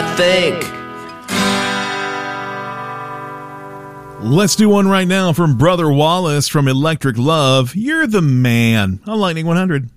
I think. Let's do one right now from Brother Wallace from Electric Love. You're the man on Lightning 100.